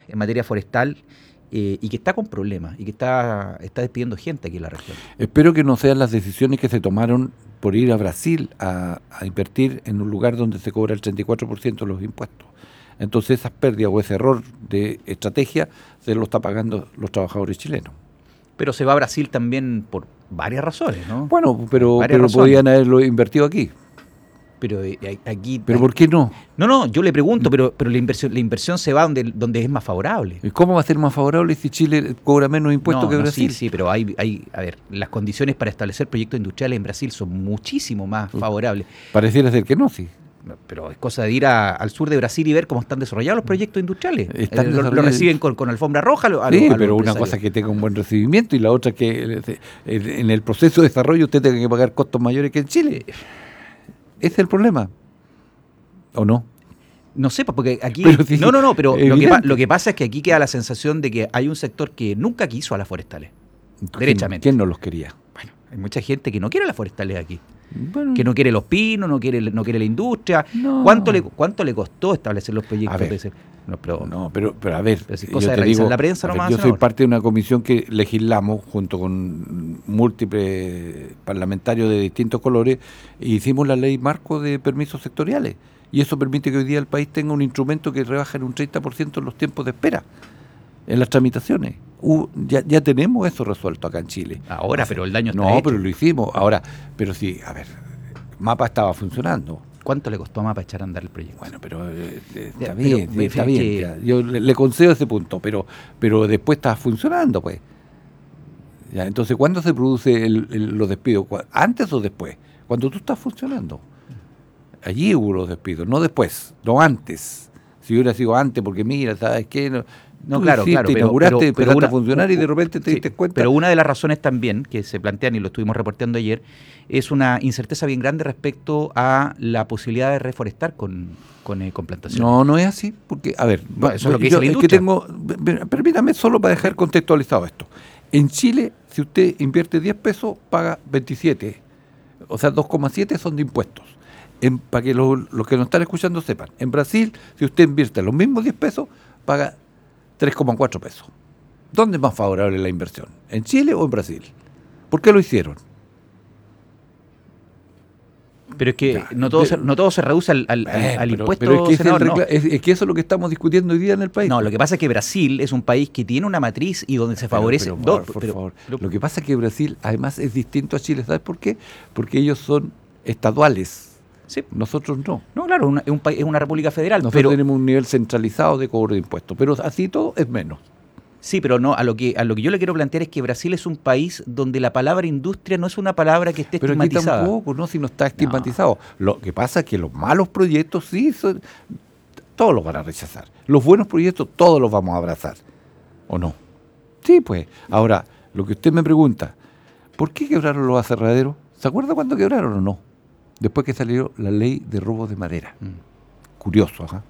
en materia forestal y que está con problemas y que está despidiendo gente aquí en la región. Espero que no sean las decisiones que se tomaron por ir a Brasil a invertir en un lugar donde se cobra el 34% de los impuestos. Entonces esas pérdidas o ese error de estrategia se lo está pagando los trabajadores chilenos. Pero se va a Brasil también por varias razones, ¿no? Bueno, pero razones. podían haberlo invertido aquí. Pero aquí... ¿Pero por qué no? No, yo le pregunto, pero la inversión se va donde es más favorable. ¿Y cómo va a ser más favorable si Chile cobra menos impuestos que Brasil? Sí, pero a ver, las condiciones para establecer proyectos industriales en Brasil son muchísimo más favorables. Pareciera ser que no, sí. Pero es cosa de ir al sur de Brasil y ver cómo están desarrollados los proyectos industriales. Lo reciben con alfombra roja. Sí, pero una cosa es que tenga un buen recibimiento y la otra es que en el proceso de desarrollo usted tenga que pagar costos mayores que en Chile. Ese es el problema. ¿O no? No sé, porque aquí... Sí, pero lo que pasa es que aquí queda la sensación de que hay un sector que nunca quiso a las forestales. Derechamente. ¿Quién no los quería? Bueno, hay mucha gente que no quiere las forestales aquí. Bueno, Que no quiere los pinos, no quiere la industria. No. ¿Cuánto le costó establecer los proyectos? A ver, de ese? Pero a ver, si cosa de revisar la prensa nomás. Yo soy parte de una comisión que legislamos junto con múltiples parlamentarios de distintos colores e hicimos la ley marco de permisos sectoriales. Y eso permite que hoy día el país tenga un instrumento que rebaja en un 30% los tiempos de espera en las tramitaciones. Ya tenemos eso resuelto acá en Chile. Ahora, pero el daño está No, hecho. pero lo hicimos. Ahora, pero sí, a ver, MAPA estaba funcionando. ¿Cuánto le costó a MAPA echar a andar el proyecto? Bueno, pero Ya, está bien. Ya. Yo le concedo ese punto, pero después está funcionando, pues. Ya, entonces, ¿cuándo se produce los despidos? ¿Antes o después? Cuando tú estás funcionando. Allí hubo los despidos, no después, no antes. Si hubiera sido antes, porque mira, ¿sabes qué? No, claro, inauguraste, empezaste a funcionar y de repente te diste cuenta. Pero una de las razones también que se plantean, y lo estuvimos reporteando ayer, es una incerteza bien grande respecto a la posibilidad de reforestar con plantaciones. No es así, porque, a ver, eso es lo que dice la industria. Permítame solo para dejar contextualizado esto. En Chile, si usted invierte 10 pesos, paga 27, o sea, 2,7 son de impuestos. Para que los que nos están escuchando sepan, en Brasil, si usted invierte los mismos 10 pesos, paga 3,4 pesos. ¿Dónde es más favorable la inversión? ¿En Chile o en Brasil? ¿Por qué lo hicieron? Pero es que no todo se reduce al impuesto, pero es que senador, es que eso es lo que estamos discutiendo hoy día en el país. No, lo que pasa es que Brasil es un país que tiene una matriz y donde se favorece... Por favor. Lo que pasa es que Brasil, además, es distinto a Chile. ¿Sabes por qué? Porque ellos son estaduales. Sí. Nosotros no. No, claro, es una república federal. Nosotros tenemos un nivel centralizado de cobro de impuestos, pero así todo es menos. Sí, pero no, a lo que yo le quiero plantear es que Brasil es un país donde la palabra industria no es una palabra que esté estigmatizada. Pero aquí tampoco, ¿no? Si no está estigmatizado. No. Lo que pasa es que los malos proyectos sí, todos los van a rechazar. Los buenos proyectos todos los vamos a abrazar. ¿O no? Sí, pues. Ahora, lo que usted me pregunta, ¿por qué quebraron los aserraderos? ¿Se acuerda cuándo quebraron o no? Después que salió la ley de robos de madera. Curioso, ajá.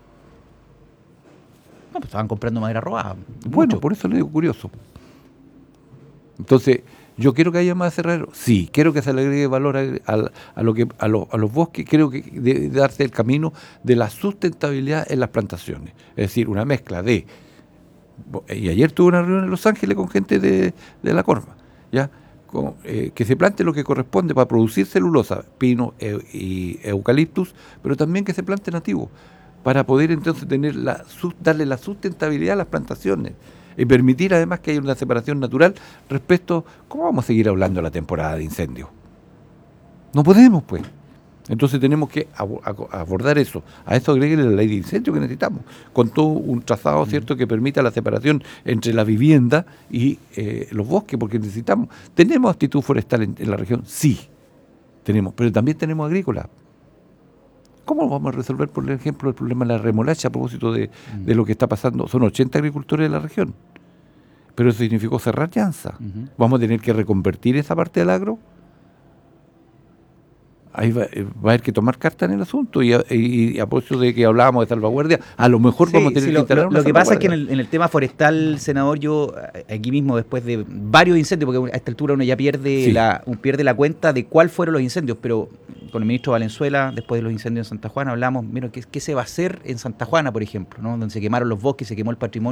No, pues estaban comprando madera robada. Bueno, por eso le digo curioso. Entonces, ¿yo quiero que haya más aserraderos? Sí, quiero que se le agregue valor a los bosques. Creo que debe darse el camino de la sustentabilidad en las plantaciones. Es decir, una mezcla de... Y ayer tuve una reunión en Los Ángeles con gente de la Corma, ¿ya? Que se plante lo que corresponde para producir celulosa, pino y eucaliptus, pero también que se plante nativo, para poder entonces tener darle la sustentabilidad a las plantaciones y permitir además que haya una separación natural respecto, ¿cómo vamos a seguir hablando de la temporada de incendios? No podemos, pues. Entonces tenemos que abordar eso. A eso agreguele la ley de incendios que necesitamos, con todo un trazado, ¿cierto?, que permita la separación entre la vivienda y los bosques, porque necesitamos. ¿Tenemos actitud forestal en la región? Sí, tenemos, pero también tenemos agrícola. ¿Cómo vamos a resolver, por ejemplo, el problema de la remolacha a propósito de lo que está pasando? Son 80 agricultores de la región, pero eso significó cerrar Llanza. ¿Vamos a tener que reconvertir esa parte del agro? Ahí va a haber que tomar carta en el asunto y a propósito de que hablábamos de salvaguardia, a lo mejor vamos a tener que instalar una Lo que pasa es que salvaguardia. en el tema forestal, senador, yo aquí mismo después de varios incendios, porque a esta altura uno ya pierde la cuenta de cuáles fueron los incendios, pero con el ministro Valenzuela, después de los incendios en Santa Juana, hablamos, mira, ¿qué se va a hacer en Santa Juana, por ejemplo, ¿no? Donde se quemaron los bosques, se quemó el patrimonio